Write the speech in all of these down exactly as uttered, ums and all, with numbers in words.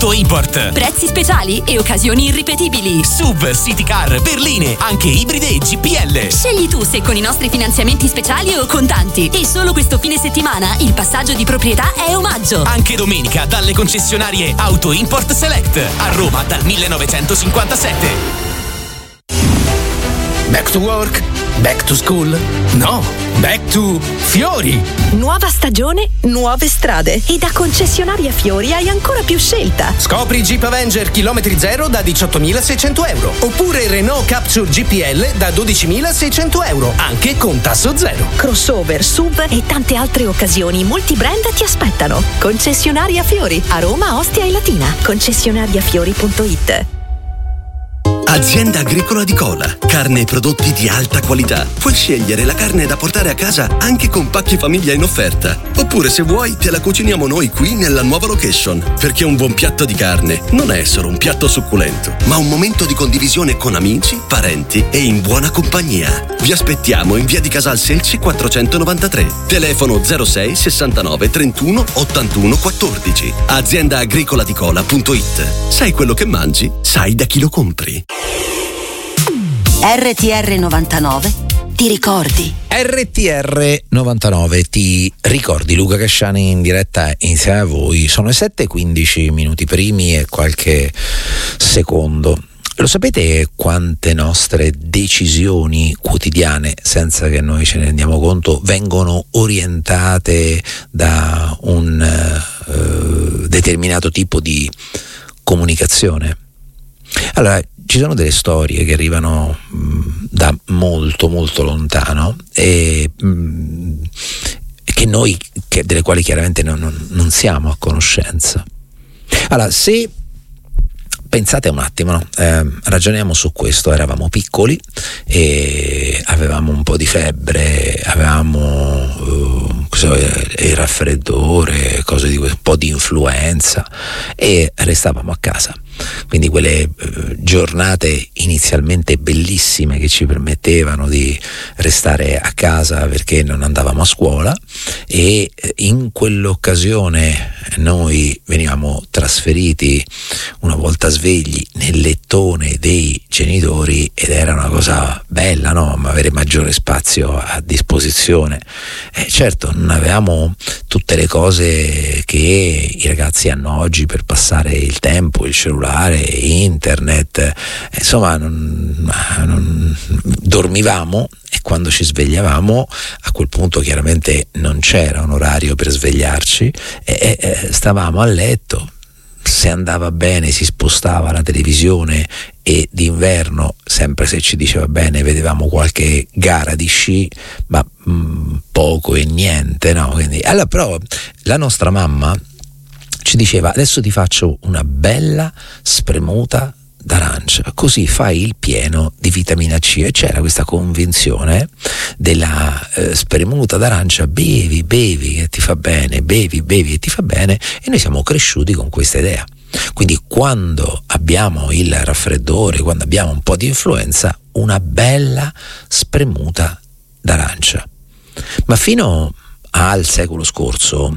Auto Import. Prezzi speciali e occasioni irripetibili. S U V, City Car, berline, anche ibride e G P L. Scegli tu se con i nostri finanziamenti speciali o contanti. E solo questo fine settimana il passaggio di proprietà è omaggio. Anche domenica dalle concessionarie Auto Import Select a Roma dal millenovecentocinquantasette. Back to work? Back to school? No, back to Fiori! Nuova stagione, nuove strade. E da concessionaria Fiori hai ancora più scelta. Scopri Jeep Avenger chilometri zero da diciottomilaseicento euro. Oppure Renault Capture G P L da dodicimilaseicento euro, anche con tasso zero. Crossover, S U V e tante altre occasioni multibrand ti aspettano. Concessionaria Fiori, a Roma, Ostia e Latina. concessionariafiori punto it. Azienda Agricola di Cola. Carne e prodotti di alta qualità. Puoi scegliere la carne da portare a casa anche con pacchi famiglia in offerta. Oppure, se vuoi, te la cuciniamo noi qui nella nuova location. Perché un buon piatto di carne non è solo un piatto succulento, ma un momento di condivisione con amici, parenti e in buona compagnia. Vi aspettiamo in via di Casal Selci quattrocentonovantatré. Telefono zero sei sessantanove trentuno ottantuno quattordici. azienda agricola di cola punto it. Sai quello che mangi? Sai da chi lo compri. R T R novantanove ti ricordi? R T R novantanove ti ricordi? Luca Casciani in diretta insieme a voi. Sono le sette e quindici minuti primi e qualche secondo. Lo sapete quante nostre decisioni quotidiane, senza che noi ce ne rendiamo conto, vengono orientate da un uh, determinato tipo di comunicazione? Allora, ci sono delle storie che arrivano mh, da molto molto lontano e mh, che noi, che, delle quali chiaramente non, non, non siamo a conoscenza. Allora, se pensate un attimo, no? eh, ragioniamo su questo. Eravamo piccoli e avevamo un po' di febbre, avevamo uh, so, il raffreddore, cose di un po' di influenza e restavamo a casa. Quindi quelle uh, giornate inizialmente bellissime che ci permettevano di restare a casa perché non andavamo a scuola, e in quell'occasione noi venivamo trasferiti una volta svegli nel lettone dei genitori ed era una cosa bella, no? Avere maggiore spazio a disposizione. Eh, certo, non avevamo tutte le cose che i ragazzi hanno oggi per passare il tempo, il cellulare, internet, insomma non, non, dormivamo e quando ci svegliavamo a quel punto chiaramente non c'era un orario per svegliarci e, e stavamo a letto. Se andava bene si spostava la televisione e d'inverno, sempre se ci diceva bene, vedevamo qualche gara di sci, ma mh, poco e niente, no? Quindi, allora, però la nostra mamma ci diceva: adesso ti faccio una bella spremuta d'arancia, così fai il pieno di vitamina C. E c'era questa convinzione della eh, spremuta d'arancia: bevi, bevi che ti fa bene, bevi, bevi che ti fa bene, e noi siamo cresciuti con questa idea. Quindi quando abbiamo il raffreddore, quando abbiamo un po' di influenza, una bella spremuta d'arancia. Ma fino al secolo scorso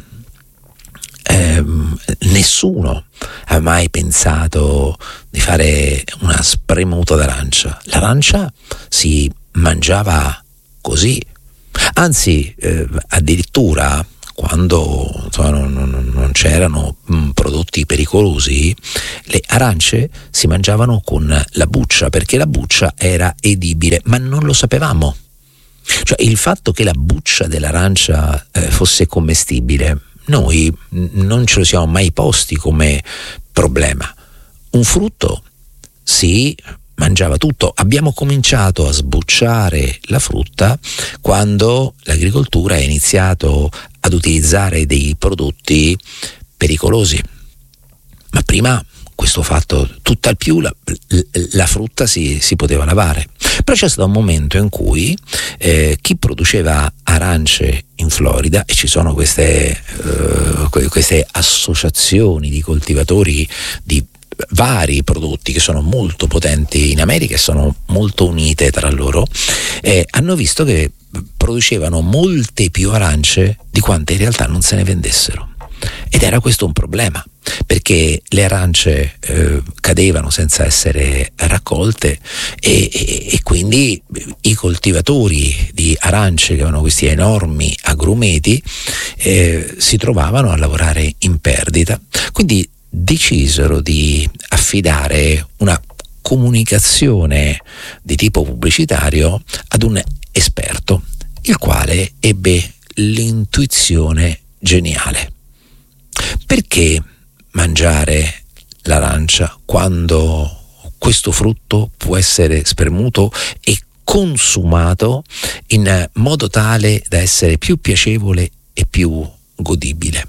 Eh, nessuno ha mai pensato di fare una spremuta d'arancia. L'arancia si mangiava così, anzi eh, addirittura quando insomma, non, non, non c'erano mh, prodotti pericolosi, le arance si mangiavano con la buccia, perché la buccia era edibile, ma non lo sapevamo. Cioè, il fatto che la buccia dell'arancia eh, fosse commestibile, noi non ce lo siamo mai posti come problema. Un frutto si mangiava tutto. Abbiamo cominciato a sbucciare la frutta quando l'agricoltura ha iniziato ad utilizzare dei prodotti pericolosi, ma prima questo fatto, tutt'al più la, la frutta si, si poteva lavare. Però c'è stato un momento in cui eh, chi produceva arance in Florida, e ci sono queste, eh, queste associazioni di coltivatori di vari prodotti che sono molto potenti in America e sono molto unite tra loro, eh, hanno visto che producevano molte più arance di quante in realtà non se ne vendessero. Ed era questo un problema, perché le arance eh, cadevano senza essere raccolte e, e, e quindi i coltivatori di arance, che avevano questi enormi agrumeti, eh, si trovavano a lavorare in perdita. Quindi decisero di affidare una comunicazione di tipo pubblicitario ad un esperto, il quale ebbe l'intuizione geniale. Perché mangiare l'arancia quando questo frutto può essere spremuto e consumato in modo tale da essere più piacevole e più godibile?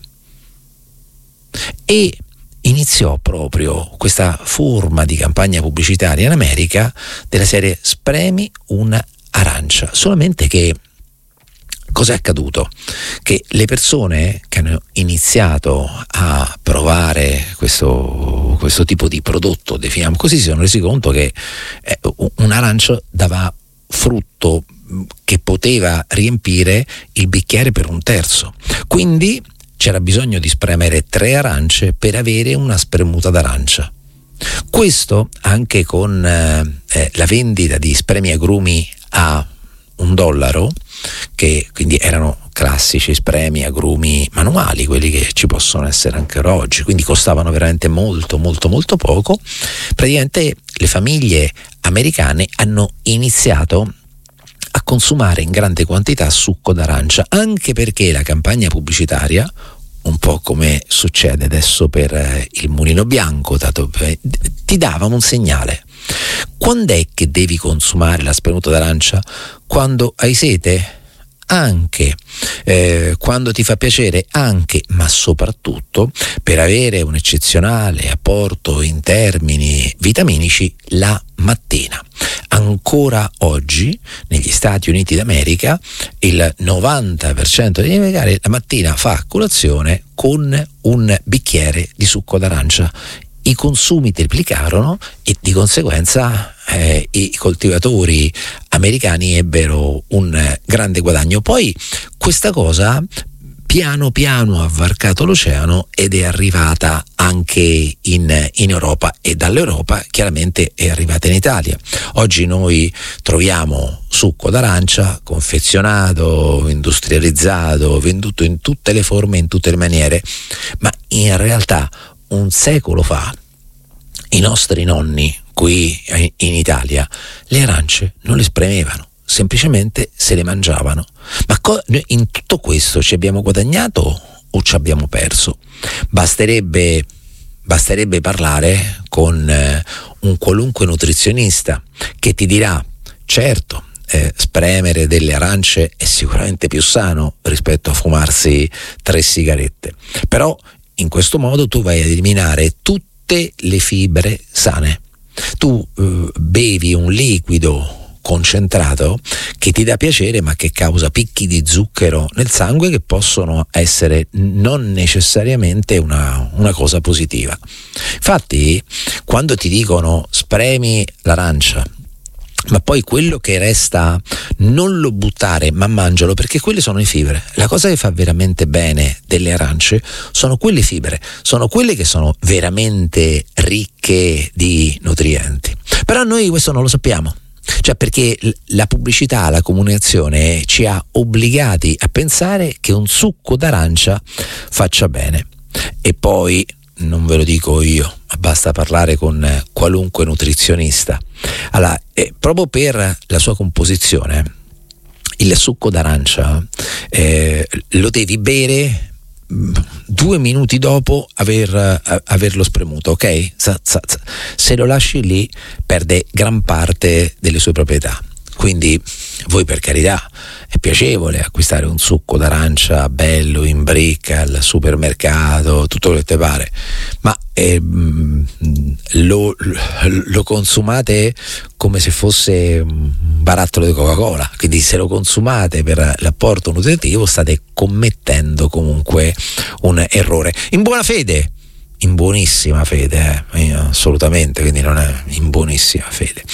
E iniziò proprio questa forma di campagna pubblicitaria in America della serie spremi un'arancia, solamente che cosa è accaduto? Che le persone che hanno iniziato a provare questo, questo tipo di prodotto, definiamo così, si sono resi conto che eh, un'arancia dava frutto che poteva riempire il bicchiere per un terzo. Quindi c'era bisogno di spremere tre arance per avere una spremuta d'arancia. Questo anche con eh, la vendita di spremi agrumi a un dollaro, che quindi erano classici spremi agrumi manuali, quelli che ci possono essere anche oggi, quindi costavano veramente molto molto molto poco. Praticamente le famiglie americane hanno iniziato a consumare in grande quantità succo d'arancia, anche perché la campagna pubblicitaria, un po' come succede adesso per eh, il Mulino Bianco, dato, eh, ti dava un segnale. Quando è che devi consumare la spremuta d'arancia? Quando hai sete? Anche. Eh, quando ti fa piacere? Anche, ma soprattutto per avere un eccezionale apporto in termini vitaminici la mattina. Ancora oggi negli Stati Uniti d'America il novanta per cento degli americani la mattina fa colazione con un bicchiere di succo d'arancia. I consumi triplicarono e di conseguenza eh, i coltivatori americani ebbero un grande guadagno. Poi questa cosa piano piano ha varcato l'oceano ed è arrivata anche in, in Europa, e dall'Europa chiaramente è arrivata in Italia. Oggi noi troviamo succo d'arancia confezionato, industrializzato, venduto in tutte le forme, in tutte le maniere, ma in realtà un secolo fa i nostri nonni qui in Italia le arance non le spremevano, semplicemente se le mangiavano. Ma co- in tutto questo ci abbiamo guadagnato o ci abbiamo perso? Basterebbe, basterebbe parlare con eh, un qualunque nutrizionista che ti dirà: certo, Eh, spremere delle arance è sicuramente più sano rispetto a fumarsi tre sigarette, però in questo modo tu vai ad eliminare tutte le fibre sane. Tu eh, bevi un liquido concentrato che ti dà piacere, ma che causa picchi di zucchero nel sangue che possono essere non necessariamente una, una cosa positiva. Infatti, quando ti dicono spremi l'arancia, ma poi quello che resta non lo buttare, ma mangialo, perché quelle sono le fibre. La cosa che fa veramente bene delle arance sono quelle fibre, sono quelle che sono veramente ricche di nutrienti. Però noi questo non lo sappiamo, cioè perché la pubblicità, la comunicazione ci ha obbligati a pensare che un succo d'arancia faccia bene. E poi non ve lo dico io, ma basta parlare con qualunque nutrizionista. Allora, eh, proprio per la sua composizione, il succo d'arancia eh, lo devi bere due minuti dopo aver, a, averlo spremuto, ok? Se lo lasci lì perde gran parte delle sue proprietà. Quindi voi, per carità, è piacevole acquistare un succo d'arancia bello in bricca al supermercato, tutto quello che ti pare, ma eh, lo, lo consumate come se fosse un barattolo di Coca-Cola. Quindi se lo consumate per l'apporto nutritivo state commettendo comunque un errore. In buona fede, in buonissima fede, eh? assolutamente, quindi non è in buonissima fede.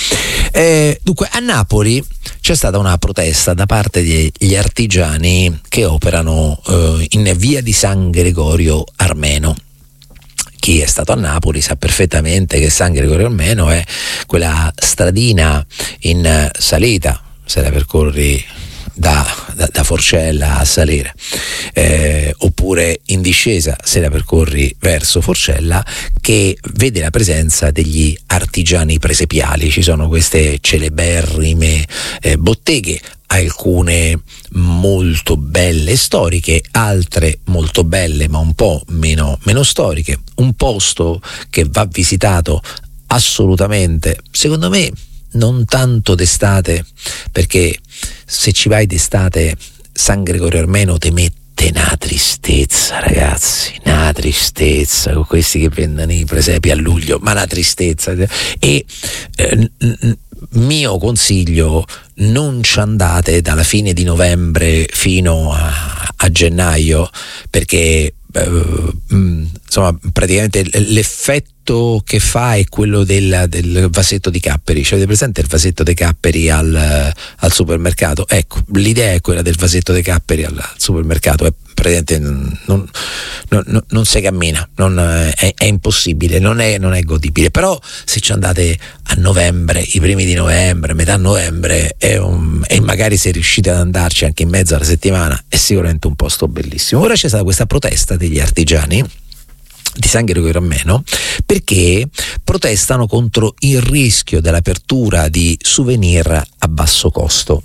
Eh, dunque, a Napoli c'è stata una protesta da parte degli artigiani che operano eh, in via di San Gregorio Armeno. Chi è stato a Napoli sa perfettamente che San Gregorio Armeno è quella stradina in salita, se la percorri da, da, da Forcella a salire, eh, oppure in discesa se la percorri verso Forcella, che vede la presenza degli artigiani presepiali. Ci sono queste celeberrime eh, botteghe, alcune molto belle e storiche, altre molto belle ma un po' meno, meno storiche. Un posto che va visitato assolutamente, secondo me non tanto d'estate, perché se ci vai d'estate San Gregorio Armeno te mette una tristezza, ragazzi, una tristezza, con questi che vendono i presepi a luglio, ma una tristezza. E eh, n- n- mio consiglio: non ci andate dalla fine di novembre fino a, a gennaio, perché Uh, insomma, praticamente l'effetto che fa è quello del, del vasetto di Capperi. Cioè, avete presente il vasetto dei Capperi al, al supermercato? Ecco, l'idea è quella del vasetto dei Capperi al, al supermercato. È praticamente non, non, non, non si cammina, non, è, è impossibile, non è, non è godibile. Però se ci andate a novembre, i primi di novembre, metà novembre, è un, e magari se riuscite ad andarci anche in mezzo alla settimana, è sicuramente un posto bellissimo. Ora c'è stata questa protesta degli artigiani di San Gregorio Armeno perché protestano contro il rischio dell'apertura di souvenir a basso costo.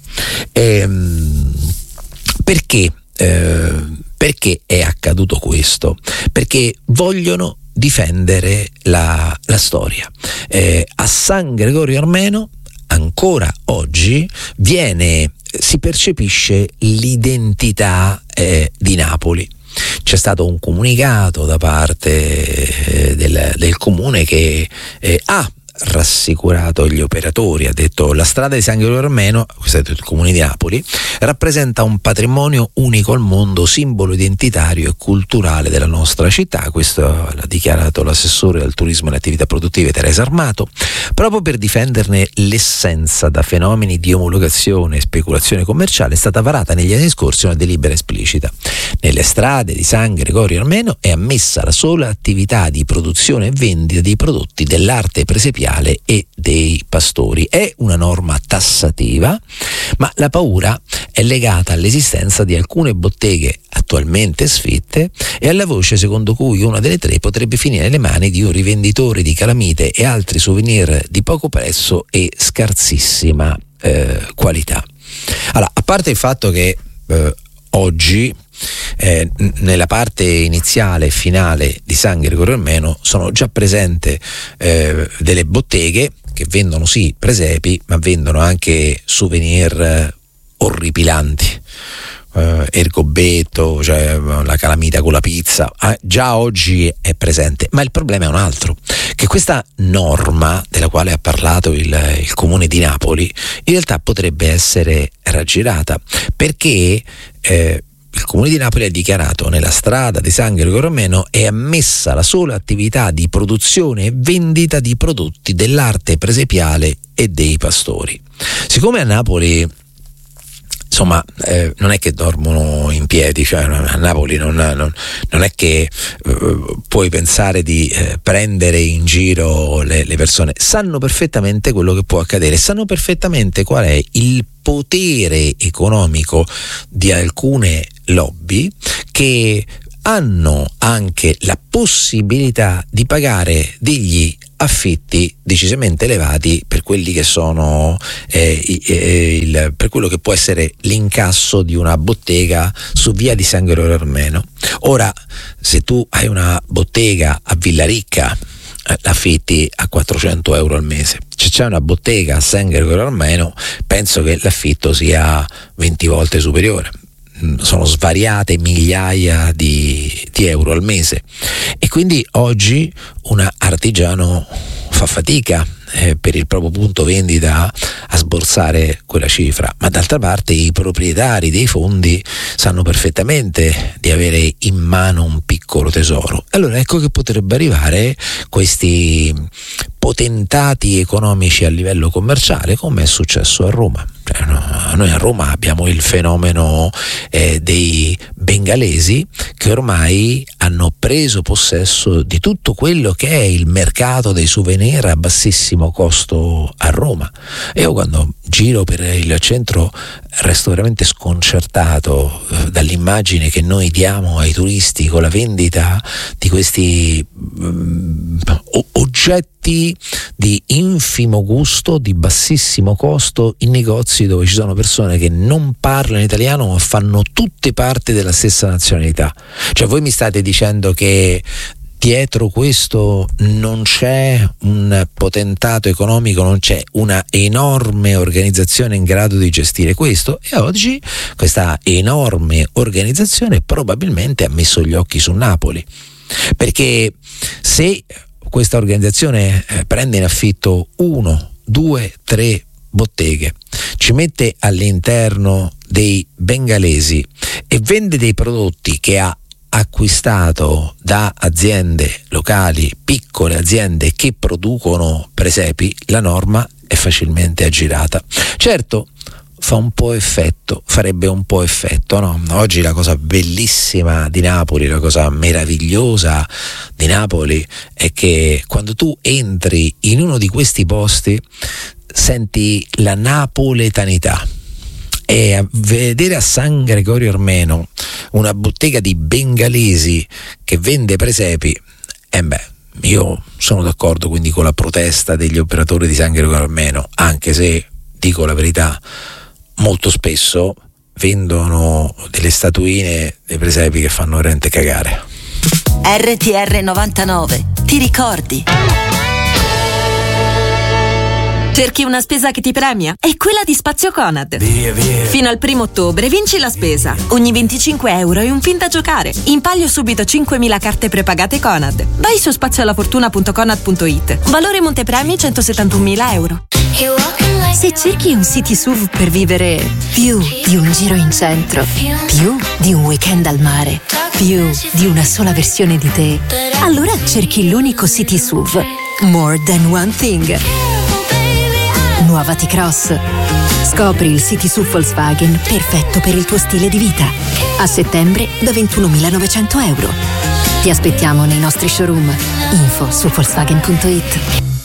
Ehm, perché? Eh, perché è accaduto questo? Perché vogliono difendere la, la storia. Eh, a San Gregorio Armeno ancora oggi viene, si percepisce l'identità eh, di Napoli. C'è stato un comunicato da parte eh, del, del comune che eh, ha rassicurato gli operatori, ha detto: la strada di San Gregorio Armeno, questo è il comune di Napoli, rappresenta un patrimonio unico al mondo, simbolo identitario e culturale della nostra città. Questo l'ha dichiarato l'assessore al turismo e alle attività produttive Teresa Armato, proprio per difenderne l'essenza da fenomeni di omologazione e speculazione commerciale. È stata varata negli anni scorsi una delibera esplicita. Nelle strade di San Gregorio Armeno è ammessa la sola attività di produzione e vendita dei prodotti dell'arte presepiale e dei pastori. È una norma tassativa, ma la paura è legata all'esistenza di alcune botteghe attualmente sfitte e alla voce secondo cui una delle tre potrebbe finire nelle mani di un rivenditore di calamite e altri souvenir di poco prezzo e scarsissima eh, qualità. Allora, a parte il fatto che eh, oggi Eh, nella parte iniziale e finale di San Gregorio Armeno sono già presenti eh, delle botteghe che vendono sì presepi, ma vendono anche souvenir eh, orripilanti, eh, Ergobetto, cioè la calamita con la pizza, eh, già oggi è presente. Ma il problema è un altro, che questa norma della quale ha parlato il, il comune di Napoli in realtà potrebbe essere raggirata, perché eh, il comune di Napoli ha dichiarato: nella strada di San Gregorio Armeno è ammessa la sola attività di produzione e vendita di prodotti dell'arte presepiale e dei pastori. Siccome a Napoli, insomma, eh, non è che dormono in piedi, cioè a Napoli non, non, non è che eh, puoi pensare di eh, prendere in giro le, le persone. Sanno perfettamente quello che può accadere, sanno perfettamente qual è il potere economico di alcune lobby che hanno anche la possibilità di pagare degli affitti decisamente elevati per quelli che sono eh, eh, il, per quello che può essere l'incasso di una bottega su via di San Gregorio Armeno. Ora, se tu hai una bottega a Villaricca, l'affitti a quattrocento euro al mese. Se c'è una bottega a San Gregorio Armeno, penso che l'affitto sia venti volte superiore. Sono svariate migliaia di, di euro al mese, e quindi oggi un artigiano fa fatica eh, per il proprio punto vendita a sborsare quella cifra, ma d'altra parte i proprietari dei fondi sanno perfettamente di avere in mano un piccolo tesoro. Allora ecco che potrebbe arrivare questi potentati economici a livello commerciale, come è successo a Roma. Cioè, no, noi a Roma abbiamo il fenomeno eh, dei bengalesi che ormai hanno preso possesso di tutto quello che è il mercato dei souvenir a bassissimo costo a Roma. E io quando giro per il centro resto veramente sconcertato eh, dall'immagine che noi diamo ai turisti con la vendita di questi mm, oggetti di infimo gusto, di bassissimo costo, in negozi dove ci sono persone che non parlano italiano ma fanno tutte parte della stessa nazionalità. Cioè voi mi state dicendo che dietro questo non c'è un potentato economico, non c'è una enorme organizzazione in grado di gestire questo, e oggi questa enorme organizzazione probabilmente ha messo gli occhi su Napoli, perché se questa organizzazione eh, prende in affitto uno, due, tre botteghe, ci mette all'interno dei bengalesi e vende dei prodotti che ha acquistato da aziende locali, piccole aziende che producono presepi, la norma è facilmente aggirata. Certo, fa un po' effetto, farebbe un po' effetto, no? Oggi la cosa bellissima di Napoli, la cosa meravigliosa di Napoli è che quando tu entri in uno di questi posti senti la napoletanità. E a vedere a San Gregorio Armeno una bottega di bengalesi che vende presepi, e eh beh, io sono d'accordo quindi con la protesta degli operatori di San Gregorio Armeno, anche se, dico la verità, molto spesso vendono delle statuine dei presepi che fanno veramente cagare. R T R novantanove, ti ricordi? Cerchi una spesa che ti premia? È quella di Spazio Conad. Via, via. Fino al primo ottobre vinci la spesa. Ogni venticinque euro hai un pin da giocare. In palio subito cinquemila carte prepagate Conad. Vai su spazioalafortuna punto conad punto it. Valore montepremi centosettantunomila euro. Se cerchi un city S U V per vivere più di un giro in centro, più di un weekend al mare, più di una sola versione di te, allora cerchi l'unico city S U V More Than One Thing. Nuova T-Cross. Scopri il City S U V Volkswagen perfetto per il tuo stile di vita. A settembre da ventunomilanovecento euro. Ti aspettiamo nei nostri showroom. Info su volkswagen punto it.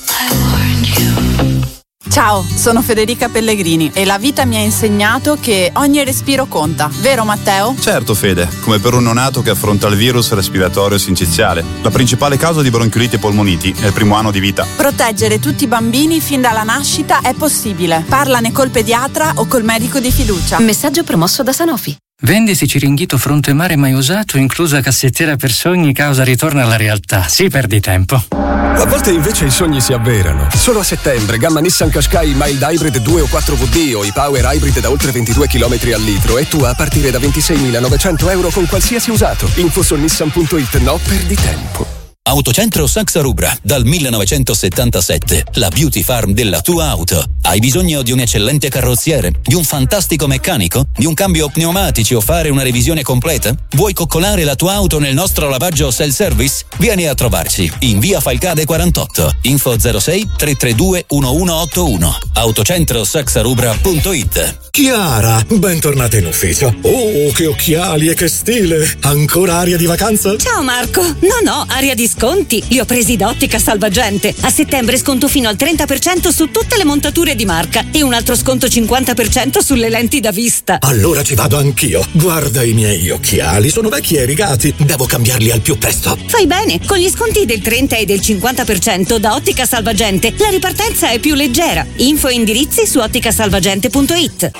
Ciao, sono Federica Pellegrini e la vita mi ha insegnato che ogni respiro conta, vero Matteo? Certo Fede, come per un neonato che affronta il virus respiratorio sinciziale. La principale causa di bronchiolite e polmoniti è il primo anno di vita. Proteggere tutti i bambini fin dalla nascita è possibile. Parlane col pediatra o col medico di fiducia. Messaggio promosso da Sanofi. Vendisi Ciringhito fronte mare mai usato, inclusa cassettiera per sogni, causa ritorno alla realtà. Sì, perdi tempo. A volte invece i sogni si avverano. Solo a settembre, gamma Nissan Qashqai Mild Hybrid due o quattro V D o i Power Hybrid da oltre ventidue chilometri al litro e tu a partire da ventiseimilanovecento euro con qualsiasi usato. Info su nissan punto it, no perdi tempo. Autocentro Saxa Rubra, dal millenovecentosettantasette, la beauty farm della tua auto. Hai bisogno di un eccellente carrozziere, di un fantastico meccanico, di un cambio pneumatici o fare una revisione completa? Vuoi coccolare la tua auto nel nostro lavaggio self-service? Vieni a trovarci in via Falcade quarantotto, info zero sei tre tre due uno uno otto uno, autocentro saxa rubra punto it. Chiara, bentornata in ufficio. Oh, che occhiali e che stile! Ancora aria di vacanza? Ciao Marco, no no, aria di sconti. Li ho presi da Ottica Salvagente. A settembre sconto fino al trenta per cento su tutte le montature di marca e un altro sconto cinquanta per cento sulle lenti da vista. Allora ci vado anch'io. Guarda i miei occhiali, sono vecchi e rigati. Devo cambiarli al più presto. Fai bene, con gli sconti del trenta e del cinquanta per cento da Ottica Salvagente la ripartenza è più leggera. Info e indirizzi su ottica salvagente punto it.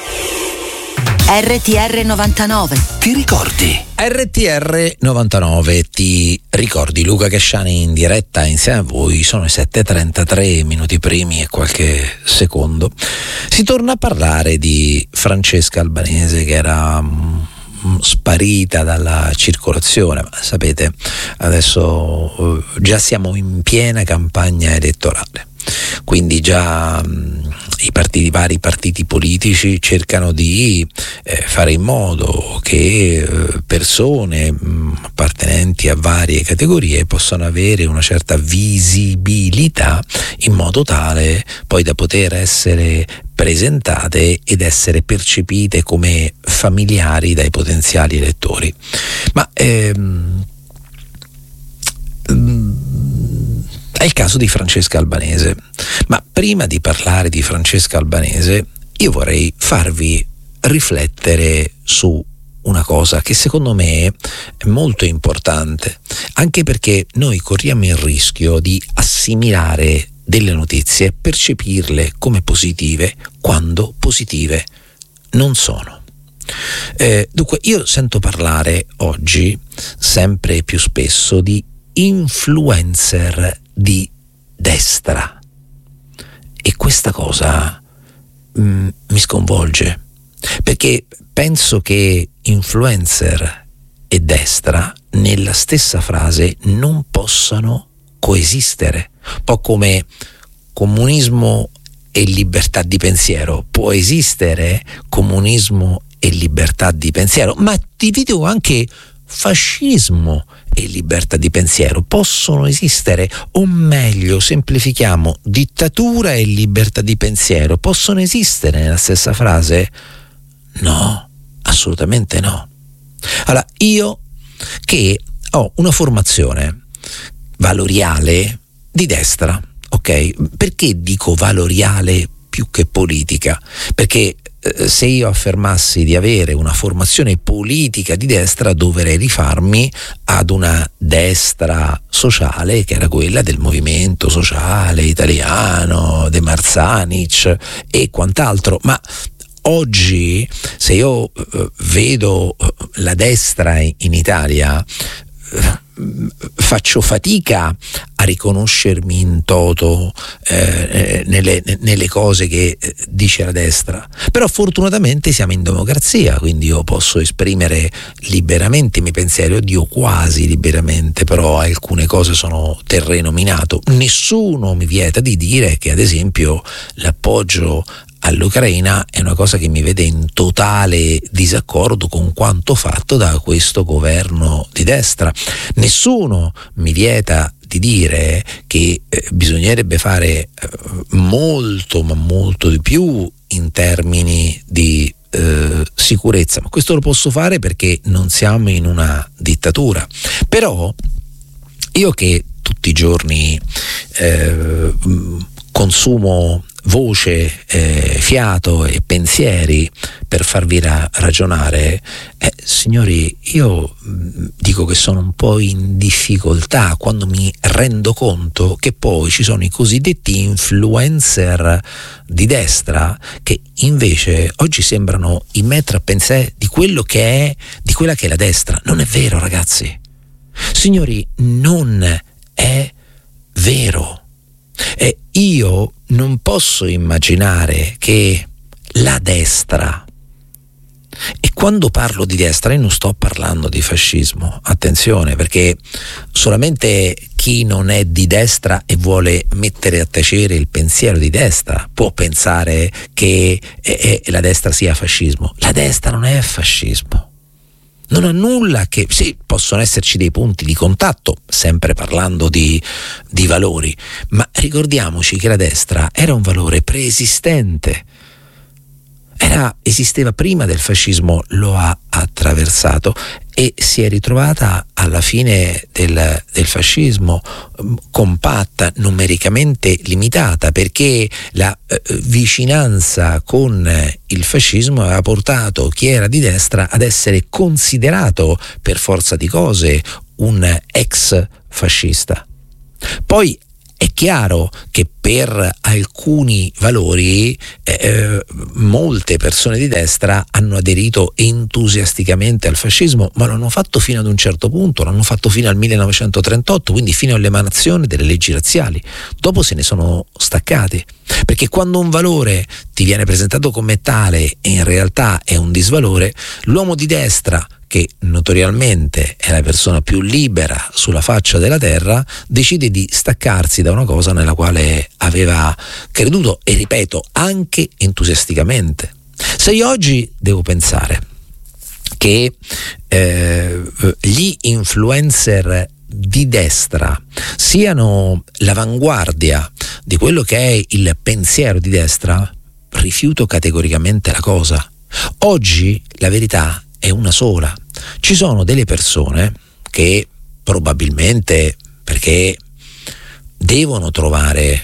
R T R novantanove, ti ricordi? R T R novantanove, ti ricordi? Luca Casciani in diretta insieme a voi, sono i sette e trentatré minuti primi e qualche secondo. Si torna a parlare di Francesca Albanese che era um, sparita dalla circolazione, ma sapete, adesso uh, già siamo in piena campagna elettorale. quindi già mh, i partiti, i vari partiti politici cercano di eh, fare in modo che eh, persone mh, appartenenti a varie categorie possano avere una certa visibilità, in modo tale poi da poter essere presentate ed essere percepite come familiari dai potenziali elettori. Ma ehm, è il caso di Francesca Albanese. Ma prima di parlare di Francesca Albanese, io vorrei farvi riflettere su una cosa che secondo me è molto importante, anche perché noi corriamo il rischio di assimilare delle notizie e percepirle come positive quando positive non sono. Eh, dunque, io sento parlare oggi sempre più spesso di influencer di destra e questa cosa mh, mi sconvolge, perché penso che influencer e destra nella stessa frase non possano coesistere, un po' come comunismo e libertà di pensiero. Può esistere comunismo e libertà di pensiero, ma ti dico anche fascismo e libertà di pensiero possono esistere, o meglio, semplifichiamo, dittatura e libertà di pensiero possono esistere nella stessa frase? No, assolutamente no. Allora, io che ho una formazione valoriale di destra, ok? Perché dico valoriale più che politica? Perché eh, se io affermassi di avere una formazione politica di destra, dovrei rifarmi ad una destra sociale che era quella del movimento sociale italiano, De Marzanic e quant'altro. Ma oggi, se io eh, vedo la destra in Italia, eh, faccio fatica a riconoscermi in toto eh, nelle, nelle cose che eh, dice la destra. Però fortunatamente siamo in democrazia, quindi io posso esprimere liberamente i miei pensieri, oddio quasi liberamente, però alcune cose sono terreno minato. Nessuno mi vieta di dire che ad esempio l'appoggio all'Ucraina è una cosa che mi vede in totale disaccordo con quanto fatto da questo governo di destra. Nessuno mi vieta di dire che eh, bisognerebbe fare eh, molto ma molto di più in termini di eh, sicurezza, ma questo lo posso fare perché non siamo in una dittatura. Però io che tutti i giorni eh, consumo voce, eh, fiato e pensieri per farvi ra- ragionare, eh, signori, io mh, dico che sono un po' in difficoltà quando mi rendo conto che poi ci sono i cosiddetti influencer di destra che invece oggi sembrano i maître à penser di quello che è, di quella che è la destra. Non è vero, ragazzi. Signori, non è vero. E io non posso immaginare che la destra, e quando parlo di destra io non sto parlando di fascismo, attenzione, perché solamente chi non è di destra e vuole mettere a tacere il pensiero di destra può pensare che eh, eh, la destra sia fascismo. La destra non è fascismo. Non ha nulla che... Sì, possono esserci dei punti di contatto, sempre parlando di, di valori, ma ricordiamoci che la destra era un valore preesistente. Era, esisteva prima del fascismo, lo ha attraversato e si è ritrovata alla fine del, del fascismo compatta, numericamente limitata, perché la eh, vicinanza con il fascismo aveva portato chi era di destra ad essere considerato per forza di cose un ex fascista. Poi è chiaro che per alcuni valori eh, molte persone di destra hanno aderito entusiasticamente al fascismo, ma lo hanno fatto fino ad un certo punto, l'hanno fatto fino al millenovecentotrentotto, quindi fino all'emanazione delle leggi razziali. Dopo se ne sono staccati, perché quando un valore ti viene presentato come tale e in realtà è un disvalore, l'uomo di destra che notoriamente è la persona più libera sulla faccia della terra, decide di staccarsi da una cosa nella quale aveva creduto, e ripeto, anche entusiasticamente. Se io oggi devo pensare che eh, gli influencer di destra siano l'avanguardia di quello che è il pensiero di destra, rifiuto categoricamente la cosa. Oggi la verità è una sola. Ci sono delle persone che probabilmente, perché devono trovare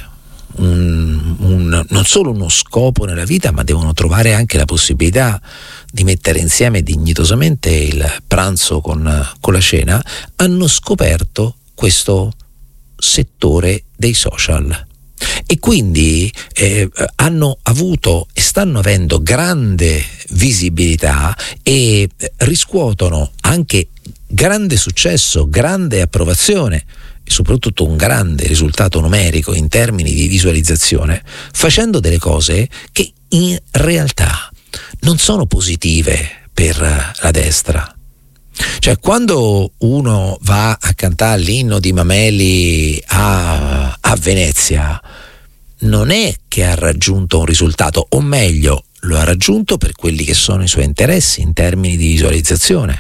un, un, non solo uno scopo nella vita, ma devono trovare anche la possibilità di mettere insieme dignitosamente il pranzo con, con la cena, hanno scoperto questo settore dei social. E quindi eh, hanno avuto e stanno avendo grande visibilità e riscuotono anche grande successo, grande approvazione e soprattutto un grande risultato numerico in termini di visualizzazione, facendo delle cose che in realtà non sono positive per la destra. Cioè, quando uno va a cantare l'inno di Mameli a, a Venezia, non è che ha raggiunto un risultato, o meglio, lo ha raggiunto per quelli che sono i suoi interessi in termini di visualizzazione.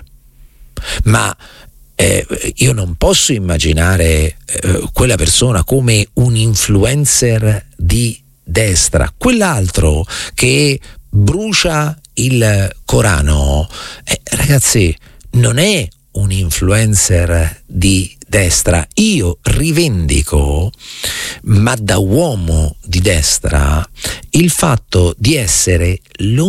Ma eh, io non posso immaginare eh, quella persona come un influencer di destra. Quell'altro che brucia il Corano, eh, ragazzi, non è un influencer di destra. Io rivendico, ma da uomo di destra, il fatto di essere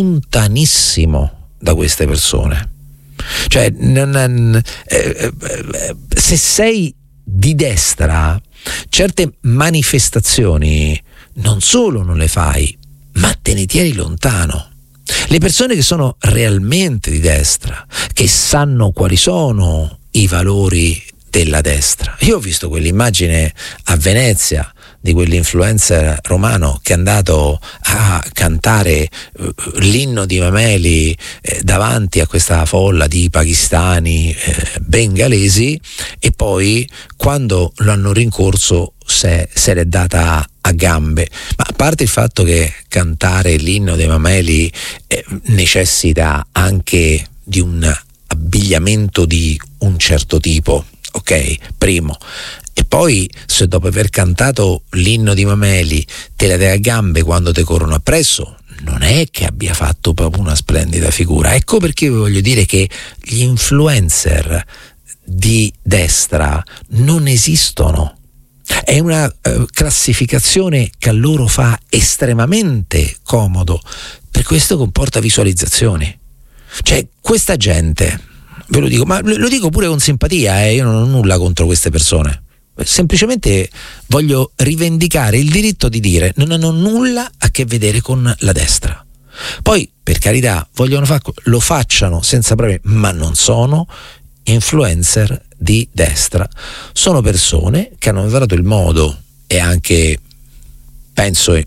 lontanissimo da queste persone. Cioè, non, eh, eh, se sei di destra, certe manifestazioni non solo non le fai, ma te ne tieni lontano. Le persone che sono realmente di destra, che sanno quali sono i valori della destra. Io ho visto quell'immagine a Venezia di quell'influencer romano che è andato a cantare uh, l'inno di Mameli eh, davanti a questa folla di pakistani eh, bengalesi, e poi quando lo hanno rincorso se, se l'è data a gambe. Ma a parte il fatto che cantare l'inno dei Mameli eh, necessita anche di un abbigliamento di un certo tipo, ok? Primo. E poi, se dopo aver cantato l'inno di Mameli te la dai a gambe quando te corrono appresso, non è che abbia fatto proprio una splendida figura. Ecco perché vi voglio dire che gli influencer di destra non esistono. È una uh, classificazione che a loro fa estremamente comodo, per questo comporta visualizzazioni. Cioè, questa gente, ve lo dico, ma lo dico pure con simpatia, eh, io non ho nulla contro queste persone. Semplicemente voglio rivendicare il diritto di dire non hanno nulla a che vedere con la destra. Poi, per carità, vogliono fare, lo facciano senza problemi, ma non sono influencer di destra. Sono persone che hanno trovato il modo, e anche penso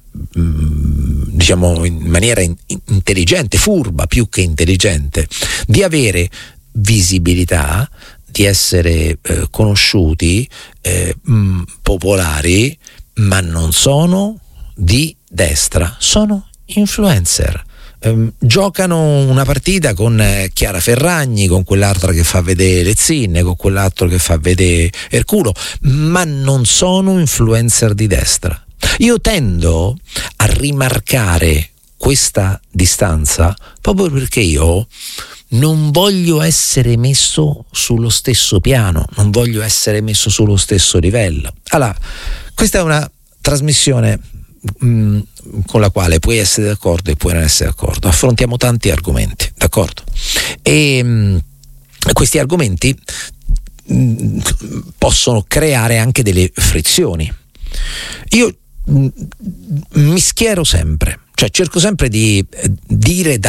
diciamo in maniera in, intelligente, furba più che intelligente, di avere visibilità, di essere eh, conosciuti, eh, mh, popolari, ma non sono di destra, sono influencer. Um, giocano una partita con eh, Chiara Ferragni, con quell'altra che fa vedere le zinne, con quell'altro che fa vedere il culo, ma non sono influencer di destra. Io tendo a rimarcare questa distanza proprio perché io non voglio essere messo sullo stesso piano, non voglio essere messo sullo stesso livello. Allora, questa è una trasmissione mh, con la quale puoi essere d'accordo e puoi non essere d'accordo. Affrontiamo tanti argomenti, d'accordo? E mh, questi argomenti mh, possono creare anche delle frizioni. Io mh, mi schiero sempre, cioè cerco sempre di eh, dire